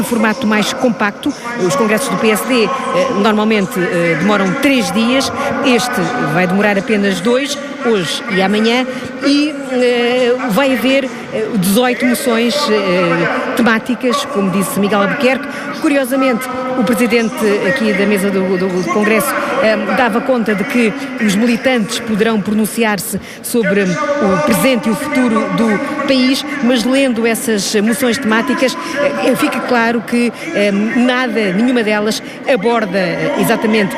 formato mais compacto. Os congressos do PSD normalmente demoram 3 dias, este vai demorar apenas 2, hoje e amanhã, e vai haver 18 moções temáticas, como disse Miguel Albuquerque. Curiosamente, o presidente aqui da mesa do Congresso dava conta de que os militantes poderão pronunciar-se sobre o presente e o futuro do país, mas lendo essas moções temáticas fica claro que nenhuma delas aborda exatamente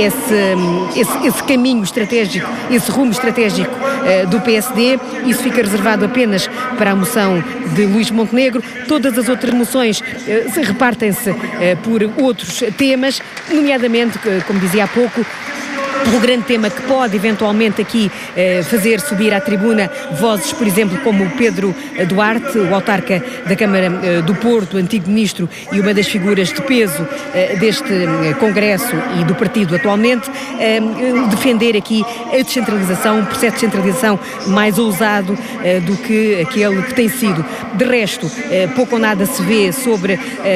esse caminho estratégico, esse rumo estratégico do PSD. Isso fica reservado apenas para a moção de Luís Montenegro. Todas as outras moções repartem-se por outros temas, nomeadamente, como dizia há pouco, pelo grande tema que pode eventualmente aqui fazer subir à tribuna vozes, por exemplo, como o Pedro Duarte, o autarca da Câmara do Porto, antigo ministro e uma das figuras de peso deste Congresso e do partido atualmente, defender aqui a descentralização, um processo de descentralização mais ousado do que aquele que tem sido. De resto, pouco ou nada se vê sobre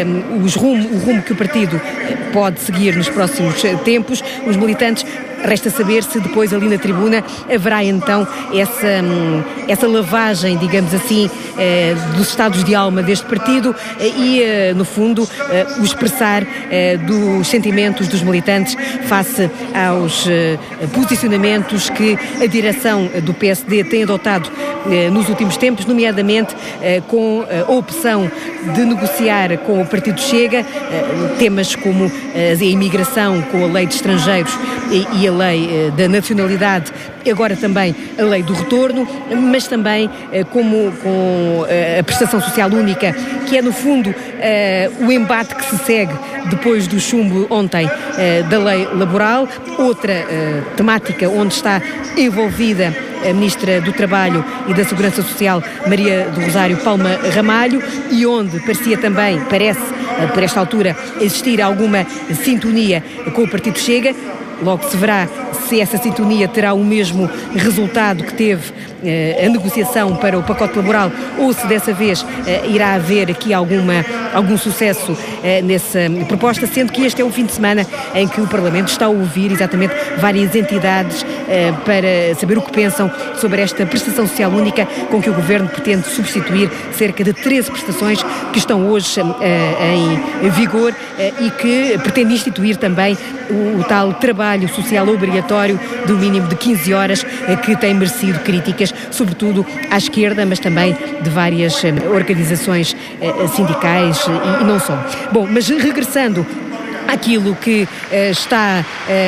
o rumo que o partido pode seguir nos próximos tempos. Os militantes, resta saber se depois ali na tribuna haverá então essa lavagem, digamos assim, dos estados de alma deste partido e, no fundo, o expressar dos sentimentos dos militantes face aos posicionamentos que a direção do PSD tem adotado nos últimos tempos, nomeadamente com a opção de negociar com o Partido Chega temas como a imigração, com a lei de estrangeiros e a lei da nacionalidade, agora também a lei do retorno, mas também com a prestação social única, que é no fundo o embate que se segue depois do chumbo ontem da lei laboral. Outra temática onde está envolvida a Ministra do Trabalho e da Segurança Social, Maria do Rosário Palma Ramalho, e onde parece, por esta altura, existir alguma sintonia com o Partido Chega. Logo se verá se essa sintonia terá o mesmo resultado que teve a negociação para o pacote laboral, ou se dessa vez irá haver aqui algum sucesso nessa proposta, sendo que este é um fim de semana em que o Parlamento está a ouvir exatamente várias entidades para saber o que pensam sobre esta prestação social única com que o Governo pretende substituir cerca de 13 prestações que estão hoje em vigor e que pretende instituir também o tal trabalho social obrigatório do mínimo de 15 horas que tem merecido críticas, sobretudo à esquerda, mas também de várias organizações sindicais e não só. Bom, mas regressando àquilo que está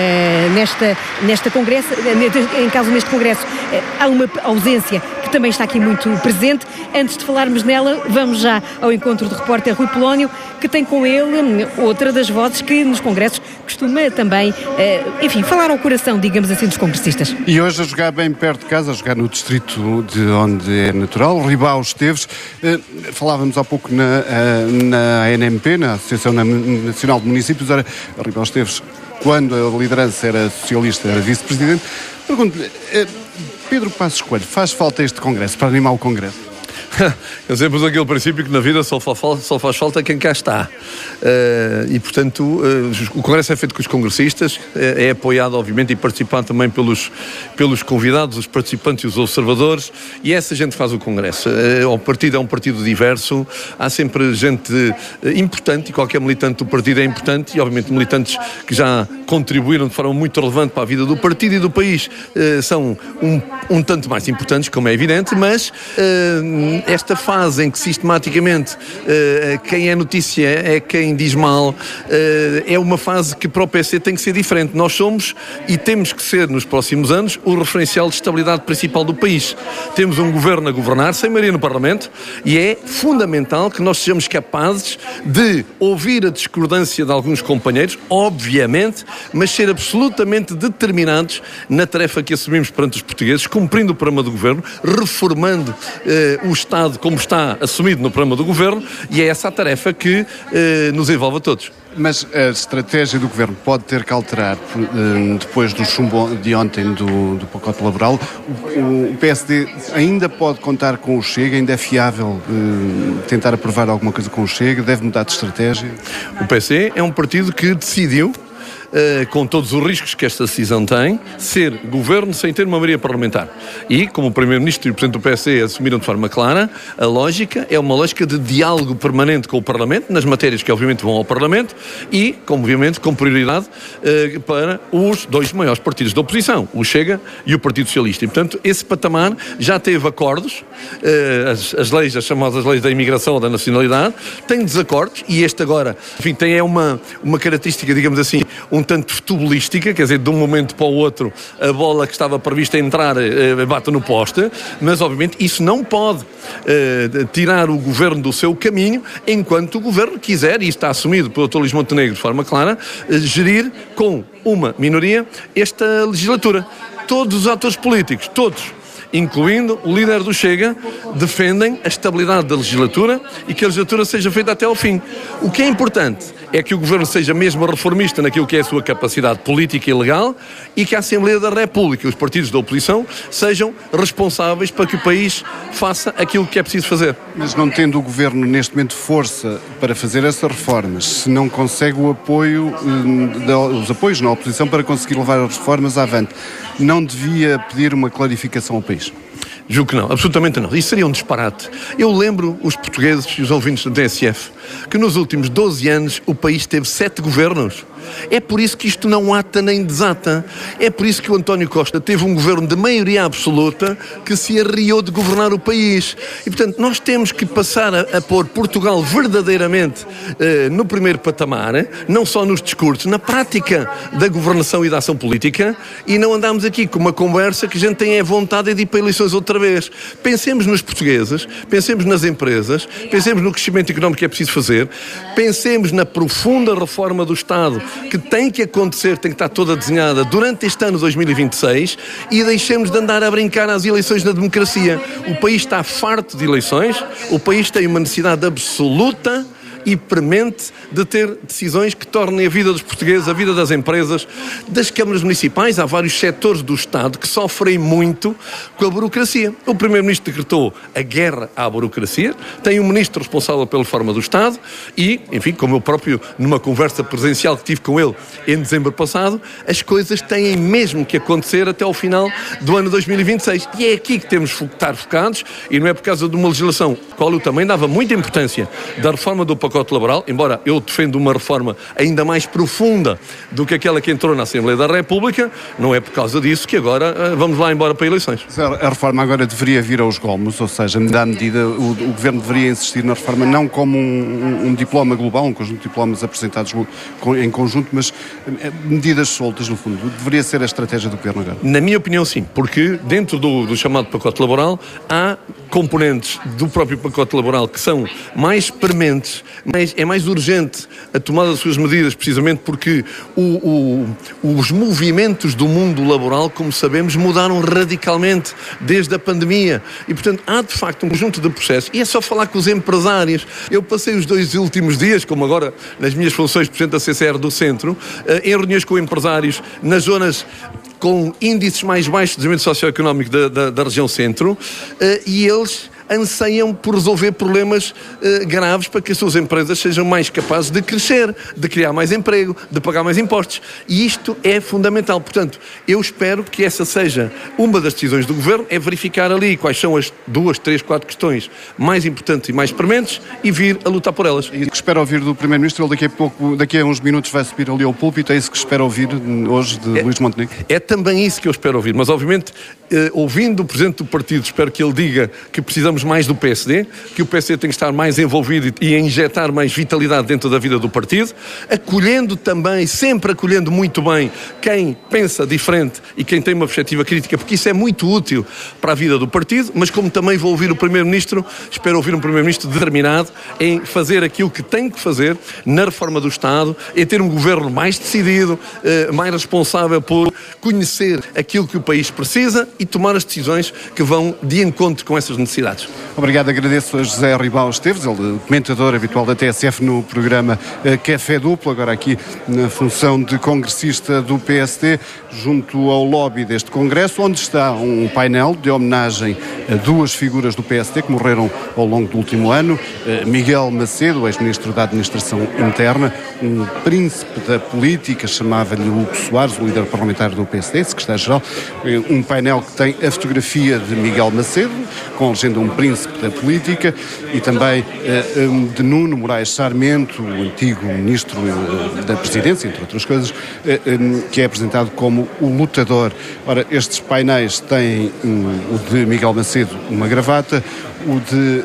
neste Congresso, neste Congresso, há uma ausência que também está aqui muito presente. Antes de falarmos nela, vamos já ao encontro do repórter Rui Polónio, que tem com ele outra das vozes que nos congressos costuma também, falar ao coração, digamos assim, dos congressistas. E hoje a jogar bem perto de casa, a jogar no distrito de onde é natural, Ribau Esteves. Falávamos há pouco na ANMP, na Associação Nacional de Municípios. Ora, Ribau Esteves, quando a liderança era socialista, era vice-presidente. Pergunto-lhe, Pedro Passos Coelho, faz falta este congresso para animar o congresso? Eu sempre uso aquele princípio que na vida só faz falta quem cá está. E, portanto, o Congresso é feito com os congressistas, é apoiado, obviamente, e participado também pelos convidados, os participantes e os observadores, e essa gente faz o Congresso. O partido é um partido diverso, há sempre gente importante, e qualquer militante do partido é importante, e, obviamente, militantes que já contribuíram de forma muito relevante para a vida do partido e do país são um tanto mais importantes, como é evidente, mas esta fase em que sistematicamente quem é notícia é quem diz mal, é uma fase que para o PC tem que ser diferente. Nós somos e temos que ser nos próximos anos o referencial de estabilidade principal do país. Temos um governo a governar sem maioria no Parlamento e é fundamental que nós sejamos capazes de ouvir a discordância de alguns companheiros, obviamente, mas ser absolutamente determinados na tarefa que assumimos perante os portugueses, cumprindo o programa do Governo, reformando o Estado como está assumido no programa do Governo, e é essa a tarefa que nos envolve a todos. Mas a estratégia do Governo pode ter que alterar depois do chumbo de ontem do pacote laboral. O PSD ainda pode contar com o Chega? Ainda é fiável tentar aprovar alguma coisa com o Chega? Deve mudar de estratégia? O PSD é um partido que decidiu, com todos os riscos que esta decisão tem, ser governo sem ter uma maioria parlamentar. E, como o Primeiro-Ministro e o Presidente do PSD assumiram de forma clara, a lógica é uma lógica de diálogo permanente com o Parlamento, nas matérias que obviamente vão ao Parlamento, e, obviamente, com prioridade para os dois maiores partidos da oposição, o Chega e o Partido Socialista. E, portanto, esse patamar já teve acordos, as leis, as chamadas leis da imigração ou da nacionalidade, tem desacordos, e este agora, enfim, tem uma característica, digamos assim, um tanto futebolística, quer dizer, de um momento para o outro a bola que estava prevista entrar bate no poste, mas obviamente isso não pode tirar o Governo do seu caminho enquanto o Governo quiser, e está assumido pelo Dr. Luís Montenegro de forma clara, gerir com uma minoria esta legislatura. Todos os atores políticos, todos, incluindo o líder do Chega, defendem a estabilidade da legislatura e que a legislatura seja feita até ao fim. O que é importante é que o Governo seja mesmo reformista naquilo que é a sua capacidade política e legal, e que a Assembleia da República e os partidos da oposição sejam responsáveis para que o país faça aquilo que é preciso fazer. Mas não tendo o Governo neste momento força para fazer essas reformas, se não consegue o apoio, os apoios na oposição para conseguir levar as reformas avante, não devia pedir uma clarificação ao país? Julgo que não, absolutamente não. Isso seria um disparate. Eu lembro os portugueses e os ouvintes da TSF que nos últimos 12 anos o país teve 7 governos. É por isso que isto não ata nem desata. É por isso que o António Costa teve um governo de maioria absoluta que se arriou de governar o país. E, portanto, nós temos que passar a pôr Portugal verdadeiramente no primeiro patamar, não só nos discursos, na prática da governação e da ação política, e não andarmos aqui com uma conversa que a gente tem a vontade de ir para eleições outra vez. Pensemos nos portugueses, pensemos nas empresas, pensemos no crescimento económico que é preciso fazer, pensemos na profunda reforma do Estado que tem que acontecer, tem que estar toda desenhada durante este ano 2026, e deixemos de andar a brincar às eleições na democracia. O país está farto de eleições, o país tem uma necessidade absoluta e premente de ter decisões que tornem a vida dos portugueses, a vida das empresas, das câmaras municipais. Há vários setores do Estado que sofrem muito com a burocracia. O Primeiro-Ministro decretou a guerra à burocracia, tem um Ministro responsável pela reforma do Estado e, enfim, como eu próprio, numa conversa presencial que tive com ele em dezembro passado, as coisas têm mesmo que acontecer até ao final do ano 2026. E é aqui que temos que estar focados, e não é por causa de uma legislação, qual eu também dava muita importância, da reforma do pacote laboral, embora eu defenda uma reforma ainda mais profunda do que aquela que entrou na Assembleia da República, não é por causa disso que agora vamos lá embora para eleições. A reforma agora deveria vir aos gomos, ou seja, à medida, o Governo deveria insistir na reforma não como um diploma global, um conjunto de diplomas apresentados em conjunto, mas medidas soltas, no fundo. Deveria ser a estratégia do Governo agora? Na minha opinião, sim, porque dentro do chamado pacote laboral há componentes do próprio pacote laboral que são mais prementes, é mais urgente a tomada das suas medidas, precisamente porque os movimentos do mundo laboral, como sabemos, mudaram radicalmente desde a pandemia. E, portanto, há de facto um conjunto de processos. E é só falar com os empresários. Eu passei os 2 últimos dias, como agora nas minhas funções de Presidente da CCR do Centro, em reuniões com empresários nas zonas com índices mais baixos de desenvolvimento socioeconómico da região centro, e eles anseiam por resolver problemas graves para que as suas empresas sejam mais capazes de crescer, de criar mais emprego, de pagar mais impostos. E isto é fundamental. Portanto, eu espero que essa seja uma das decisões do Governo, é verificar ali quais são as 2, 3, 4 questões mais importantes e mais prementes e vir a lutar por elas. E o que espera ouvir do Primeiro-Ministro? Ele daqui a uns minutos vai subir ali ao púlpito. É isso que espera ouvir hoje de Luís Montenegro? É também isso que eu espero ouvir. Mas, obviamente, ouvindo o Presidente do Partido, espero que ele diga que precisamos precisamos mais do PSD, que o PSD tem que estar mais envolvido e a injetar mais vitalidade dentro da vida do partido, acolhendo também, sempre acolhendo muito bem quem pensa diferente e quem tem uma perspectiva crítica, porque isso é muito útil para a vida do partido, mas como também vou ouvir o Primeiro-Ministro, espero ouvir um Primeiro-Ministro determinado em fazer aquilo que tem que fazer na reforma do Estado, em ter um governo mais decidido, mais responsável por conhecer aquilo que o país precisa e tomar as decisões que vão de encontro com essas necessidades. Obrigado, agradeço a José Ribal Esteves, ele comentador habitual da TSF no programa Café Duplo, agora aqui na função de congressista do PSD, junto ao lobby deste congresso, onde está um painel de homenagem a duas figuras do PSD que morreram ao longo do último ano, Miguel Macedo, ex-ministro da Administração Interna, um príncipe da política, chamava-lhe Hugo Soares, o líder parlamentar do PSD, secretário-geral, um painel que tem a fotografia de Miguel Macedo, com a legenda um príncipe da política, e também de Nuno Moraes Sarmento, o antigo ministro da Presidência, entre outras coisas, que é apresentado como o lutador. Ora, estes painéis têm o de Miguel Macedo, uma gravata, o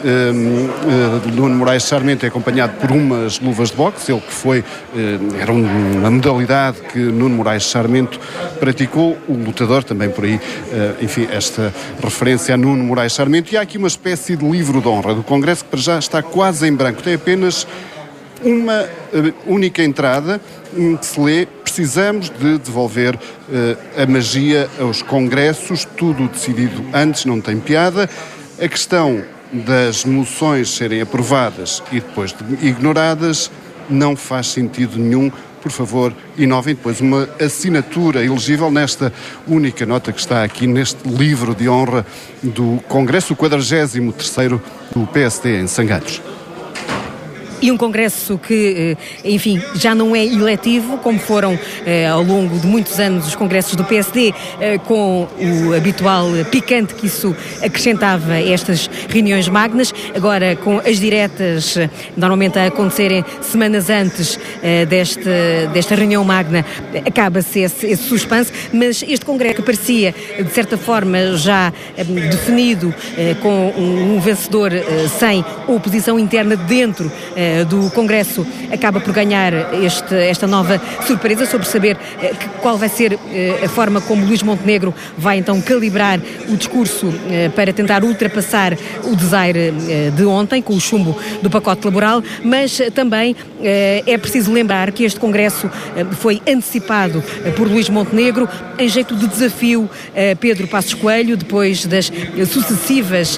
de Nuno Moraes Sarmento é acompanhado por umas luvas de boxe, ele que foi, era uma modalidade que Nuno Moraes Sarmento praticou, o lutador também por aí, enfim, esta referência a Nuno Moraes Sarmento. E há aqui uma espécie de livro de honra do Congresso que para já está quase em branco, tem apenas uma única entrada que se lê: precisamos de devolver a magia aos congressos, tudo decidido antes não tem piada. A questão das moções serem aprovadas e depois ignoradas não faz sentido nenhum. Por favor, inovem depois uma assinatura elegível nesta única nota que está aqui neste livro de honra do Congresso, o 43º do PSD em Sangalhos. E um congresso que, enfim, já não é eletivo, como foram ao longo de muitos anos os congressos do PSD, com o habitual picante que isso acrescentava a estas reuniões magnas, agora com as diretas, normalmente a acontecerem semanas antes desta reunião magna, acaba-se esse suspense, mas este congresso que parecia, de certa forma, já definido, com um vencedor sem oposição interna dentro do Congresso, acaba por ganhar esta nova surpresa sobre saber qual vai ser a forma como Luís Montenegro vai então calibrar o discurso para tentar ultrapassar o desaire de ontem, com o chumbo do pacote laboral, mas também é preciso lembrar que este Congresso foi antecipado por Luís Montenegro em jeito de desafio a Pedro Passos Coelho, depois das sucessivas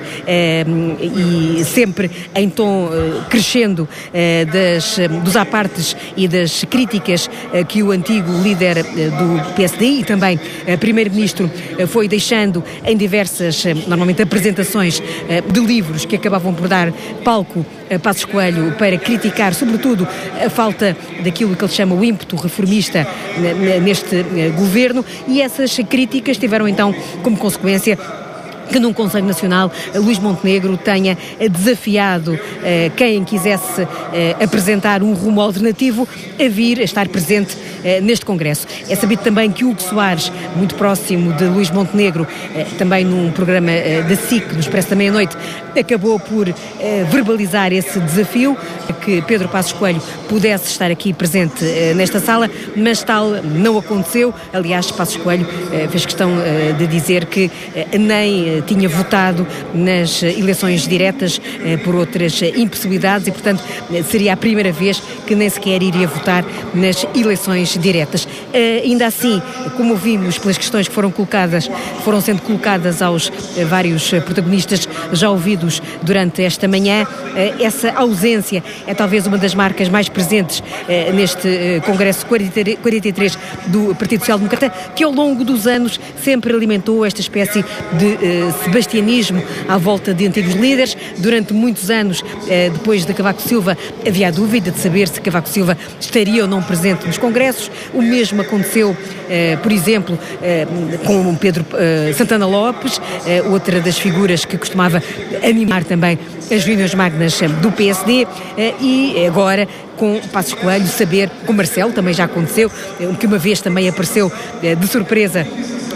e sempre em tom crescendo dos apartes e das críticas que o antigo líder do PSD e também primeiro-ministro foi deixando em diversas, normalmente, apresentações de livros que acabavam por dar palco a Passos Coelho para criticar, sobretudo, a falta daquilo que ele chama o ímpeto reformista neste governo, e essas críticas tiveram então como consequência que num Conselho Nacional Luís Montenegro tenha desafiado quem quisesse apresentar um rumo alternativo a vir a estar presente neste Congresso. É sabido também que Hugo Soares, muito próximo de Luís Montenegro, também num programa da SIC, no Expresso da Meia-Noite, acabou por verbalizar esse desafio, que Pedro Passos Coelho pudesse estar aqui presente nesta sala, mas tal não aconteceu. Aliás, Passos Coelho fez questão de dizer que nem tinha votado nas eleições diretas por outras impossibilidades e, portanto, seria a primeira vez que nem sequer iria votar nas eleições diretas. Ainda assim, como vimos pelas questões que foram sendo colocadas aos vários protagonistas já ouvidos durante esta manhã, essa ausência é talvez uma das marcas mais presentes neste Congresso 43 do Partido Social Democrata, que ao longo dos anos sempre alimentou esta espécie de sebastianismo à volta de antigos líderes. Durante muitos anos, depois de Cavaco Silva, havia a dúvida de saber se Cavaco Silva estaria ou não presente nos congressos. O mesmo aconteceu, por exemplo, com Pedro Santana Lopes, outra das figuras que costumava animar também as reuniões magnas do PSD, e agora com Passos Coelho, saber, com Marcelo também já aconteceu, que uma vez também apareceu de surpresa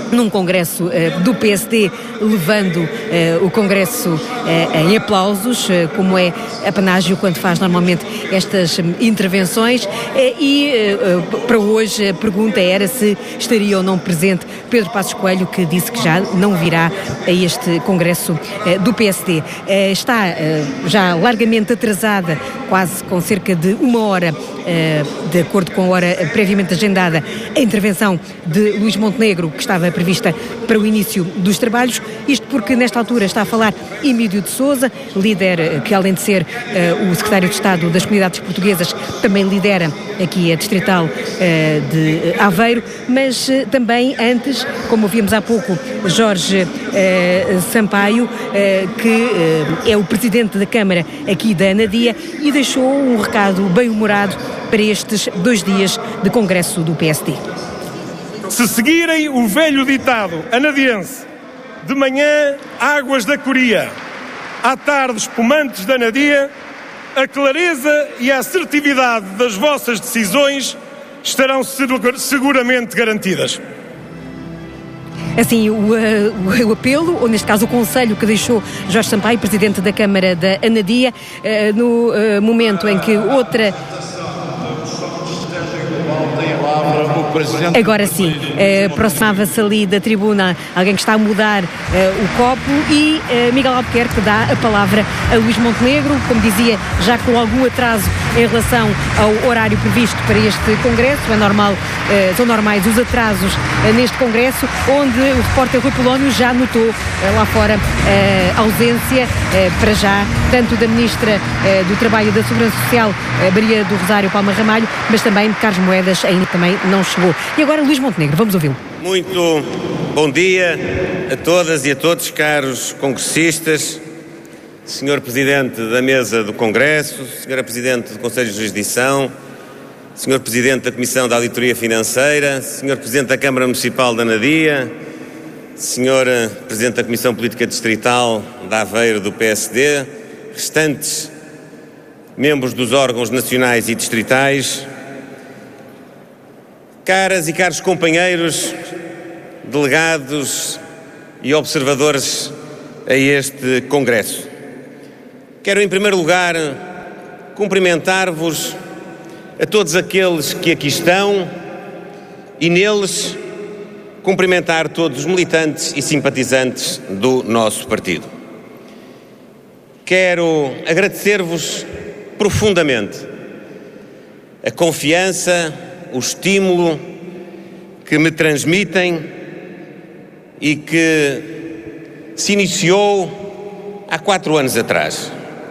num congresso do PSD, levando o congresso em aplausos, como é apanágio quando faz normalmente estas intervenções, e para hoje a pergunta era se estaria ou não presente Pedro Passos Coelho, que disse que já não virá a este congresso do PSD. Está já largamente atrasada, quase com cerca de uma hora, de acordo com a hora previamente agendada, a intervenção de Luís Montenegro, que estava prevista para o início dos trabalhos, isto porque nesta altura está a falar Emílio de Sousa, líder que, além de ser o secretário de Estado das Comunidades Portuguesas, também lidera aqui a distrital de Aveiro, mas também antes, como ouvimos há pouco, Jorge Sampaio, que é o presidente da Câmara aqui da Anadia, e deixou um recado bem-humorado para estes 2 dias de congresso do PSD. Se seguirem o velho ditado anadiense, de manhã águas da Coria, à tarde espumantes da Anadia, a clareza e a assertividade das vossas decisões estarão seguramente garantidas. Assim, o apelo, ou neste caso o conselho que deixou Jorge Sampaio, presidente da Câmara da Anadia, no momento em que outra... Agora sim, aproximava-se ali da tribuna alguém que está a mudar o copo, e Miguel Albuquerque dá a palavra a Luís Montenegro, como dizia, já com algum atraso em relação ao horário previsto para este congresso. É normal, são normais os atrasos neste congresso, onde o repórter Rui Polónio já notou lá fora a ausência, para já, tanto da Ministra do Trabalho e da Segurança Social, Maria do Rosário Palma Ramalho, mas também de Carlos Moedas, ainda também não chegou. E agora Luís Montenegro, vamos ouvi-lo. Muito bom dia a todas e a todos, caros congressistas, Senhor Presidente da Mesa do Congresso, Senhora Presidente do Conselho de Jurisdição, Senhor Presidente da Comissão da Auditoria Financeira, Senhor Presidente da Câmara Municipal da Anadia, Senhora Presidente da Comissão Política Distrital da Aveiro do PSD, restantes membros dos órgãos nacionais e distritais, caras e caros companheiros, delegados e observadores a este Congresso. Quero, em primeiro lugar, cumprimentar-vos a todos aqueles que aqui estão e, neles, cumprimentar todos os militantes e simpatizantes do nosso partido. Quero agradecer-vos profundamente a confiança, o estímulo que me transmitem e que se iniciou há 4 anos atrás.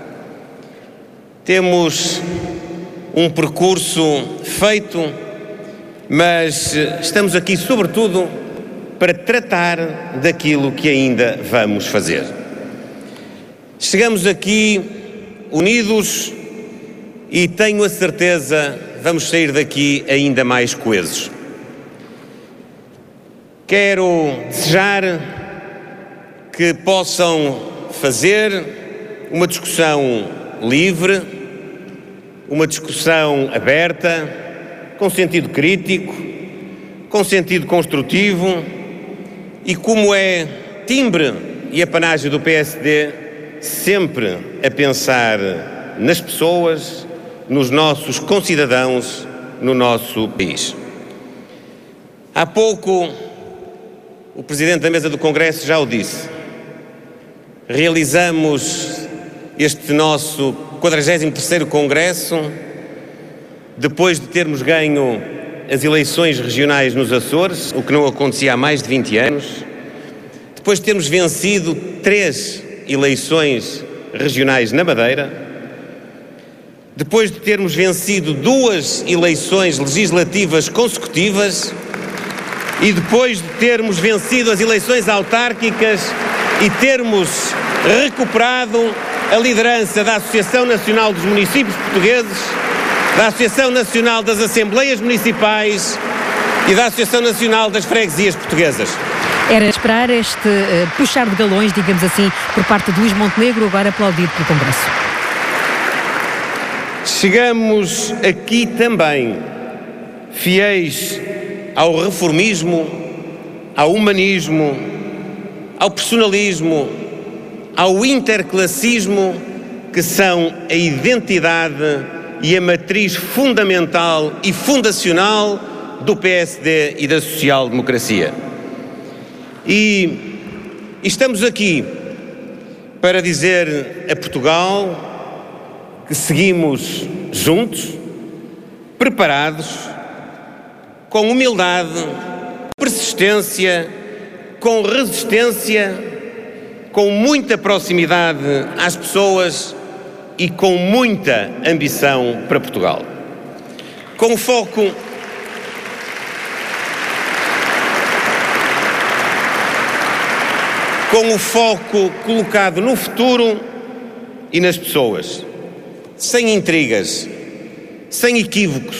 Temos um percurso feito, mas estamos aqui sobretudo para tratar daquilo que ainda vamos fazer. Chegamos aqui unidos e tenho a certeza vamos sair daqui ainda mais coesos. Quero desejar que possam fazer uma discussão livre, uma discussão aberta, com sentido crítico, com sentido construtivo e, como é timbre e apanágio do PSD, sempre a pensar nas pessoas, nos nossos concidadãos, no nosso país. Há pouco, o Presidente da Mesa do Congresso já o disse. Realizamos este nosso 43º Congresso depois de termos ganho as eleições regionais nos Açores, o que não acontecia há mais de 20 anos, depois de termos vencido 3 eleições regionais na Madeira, depois de termos vencido 2 eleições legislativas consecutivas e depois de termos vencido as eleições autárquicas e termos recuperado a liderança da Associação Nacional dos Municípios Portugueses, da Associação Nacional das Assembleias Municipais e da Associação Nacional das Freguesias Portuguesas. Era esperar este puxar de galões, digamos assim, por parte de Luís Montenegro, agora aplaudido pelo Congresso. Chegamos aqui também fiéis ao reformismo, ao humanismo, ao personalismo, ao interclassismo, que são a identidade e a matriz fundamental e fundacional do PSD e da social-democracia. E estamos aqui para dizer a Portugal que seguimos juntos, preparados, com humildade, persistência, com resistência, com muita proximidade às pessoas e com muita ambição para Portugal. Com o foco colocado no futuro e nas pessoas, sem intrigas, sem equívocos,